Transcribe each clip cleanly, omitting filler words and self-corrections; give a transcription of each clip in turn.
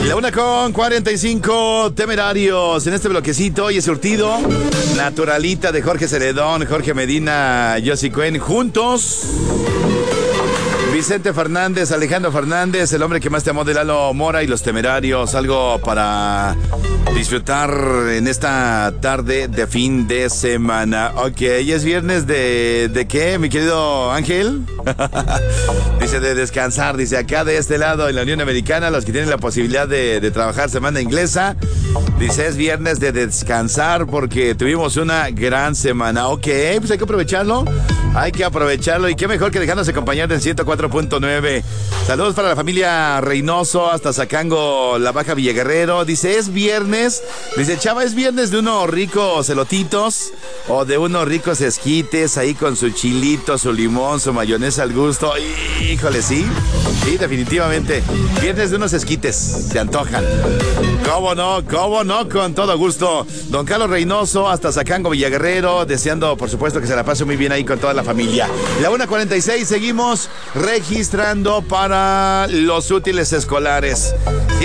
La 1:45, Temerarios. En este bloquecito y es surtido. Naturalita de Jorge Celedón, Jorge Medina, Yossi Cuen, juntos. Vicente Fernández, Alejandro Fernández, el hombre que más te amó de Lalo Mora y los Temerarios. Algo para disfrutar en esta tarde de fin de semana. Ok, ¿y es viernes de qué, mi querido Ángel? Dice de descansar, dice acá de este lado en la Unión Americana, los que tienen la posibilidad de trabajar semana inglesa. Dice es viernes de descansar porque tuvimos una gran semana. Ok, pues hay que aprovecharlo. Hay que aprovecharlo y qué mejor que dejándose acompañar en 104.9. Saludos para la familia Reynoso hasta Zacango, La Baja Villaguerrero. Dice, es viernes. Dice, Chava, es viernes de unos ricos elotitos o de unos ricos esquites ahí con su chilito, su limón, su mayonesa al gusto. Híjole, sí. Sí, definitivamente. Viernes de unos esquites. Se antojan. ¿Cómo no? ¿Cómo no? Con todo gusto. Don Carlos Reynoso hasta Zacango Villaguerrero. Deseando, por supuesto, que se la pase muy bien ahí con toda la familia. La 1:46, seguimos registrando para los útiles escolares.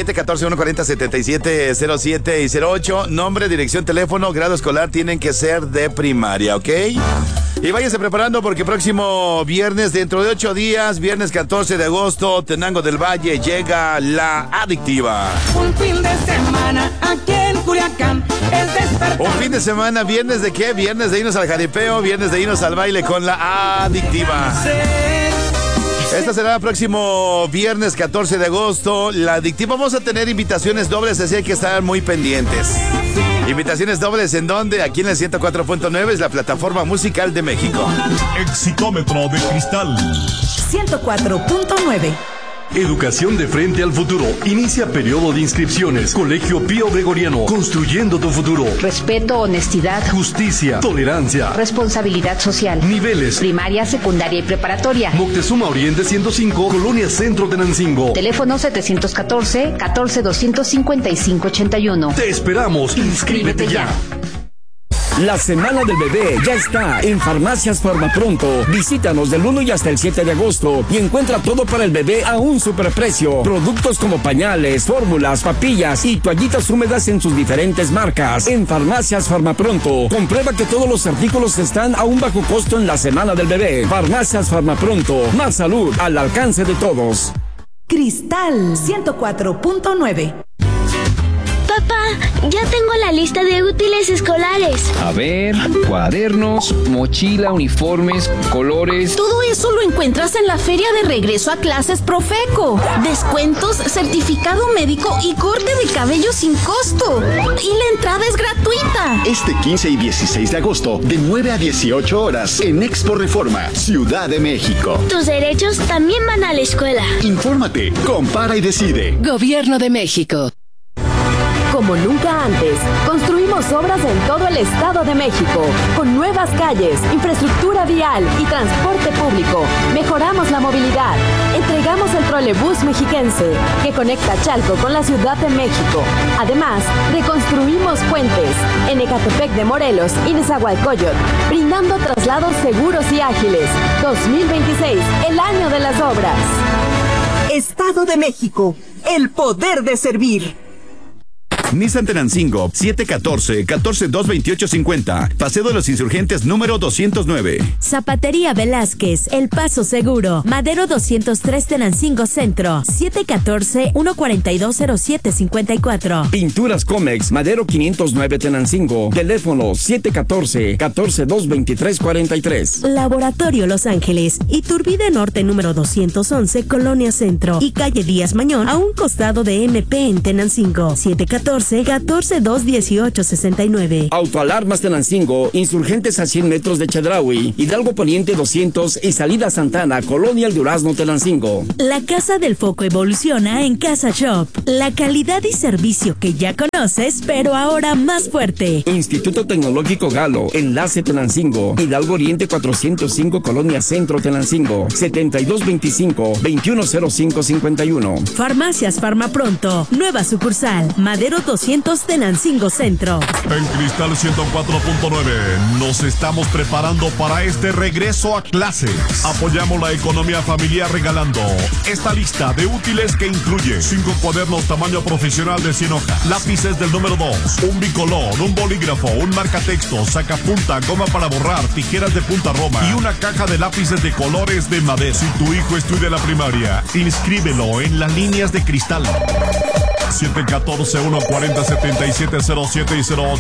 714-140-7707 y 08. Nombre, dirección, teléfono, grado escolar tienen que ser de primaria, ¿ok? Y váyanse preparando porque próximo viernes, dentro de 8 días, viernes 14 de agosto, Tenango del Valle, llega La Adictiva. Un fin de semana aquí en Culiacán es despertar. Un fin de semana, ¿viernes de qué? Viernes de irnos al jaripeo, viernes de irnos al baile con La Adictiva. Este será el próximo viernes 14 de agosto. La Adictiva, vamos a tener invitaciones dobles, así hay que estar muy pendientes. Invitaciones dobles en donde, aquí en el 104.9 es la plataforma musical de México. Exitómetro de cristal. 104.9. Educación de frente al futuro. Inicia periodo de inscripciones. Colegio Pío Gregoriano. Construyendo tu futuro. Respeto, honestidad, Justicia, tolerancia, responsabilidad social. niveles. Primaria, secundaria y preparatoria. Moctezuma Oriente 105, Colonia Centro Tenancingo. Teléfono 714-14-255-81. Te esperamos. Inscríbete ya. La semana del bebé ya está en Farmacias Farmapronto. Visítanos del 1 y hasta el 7 de agosto y encuentra todo para el bebé a un superprecio. Productos como pañales, fórmulas, papillas y toallitas húmedas en sus diferentes marcas. En Farmacias Farmapronto, comprueba que todos los artículos están a un bajo costo en la semana del bebé. Farmacias Farmapronto, más salud al alcance de todos. Cristal 104.9. Papá, ya tengo la lista de útiles escolares. A ver, cuadernos, mochila, uniformes, colores. Todo eso lo encuentras en la feria de regreso a clases Profeco. Descuentos, certificado médico y corte de cabello sin costo. Y la entrada es gratuita. Este 15 y 16 de agosto, de 9 a 18 horas, en Expo Reforma, Ciudad de México. Tus derechos también van a la escuela. Infórmate, compara y decide. Gobierno de México. Como nunca antes, construimos obras en todo el Estado de México, con nuevas calles, infraestructura vial y transporte público. Mejoramos la movilidad. Entregamos el trolebús mexiquense, que conecta Chalco con la Ciudad de México. Además, reconstruimos puentes en Ecatepec de Morelos y Nezahualcóyotl, brindando traslados seguros y ágiles. 2026, el año de las obras. Estado de México, el poder de servir. Nissan Tenancingo, 714-228-50. Paseo de los Insurgentes número 209. Zapatería Velázquez, El Paso Seguro. Madero 203 Tenancingo Centro. 714-142-0754. Pinturas Comex, Madero 509 Tenancingo. Teléfono 714-223-43. Laboratorio Los Ángeles. Iturbide Norte número 211, Colonia Centro. Y calle Díaz Mañón, a un costado de MP en Tenancingo. 714-218-69. Autoalarmas Tenancingo, Insurgentes a 100 metros de Chedraui, Hidalgo Poniente 200 y Salida Santana, Colonia El Durazno, Tenancingo. La Casa del Foco evoluciona en Casa Shop. La calidad y servicio que ya conoces, pero ahora más fuerte. Instituto Tecnológico Galo, Enlace Tenancingo, Hidalgo Oriente 405, Colonia Centro, Tenancingo. 7225-210551. Farmacias Farmapronto, nueva sucursal, Madero 200 Tenancingo Centro. En Cristal 104.9 nos estamos preparando para este regreso a clases. Apoyamos la economía familiar regalando esta lista de útiles que incluye 5 cuadernos tamaño profesional de 100 hojas, lápices del número 2, un bicolor, un bolígrafo, un marcatexto, sacapunta, goma para borrar, tijeras de punta roma y una caja de lápices de colores de madera. Si tu hijo estudia la primaria, inscríbelo en las líneas de Cristal. 714-140-7707 y 08.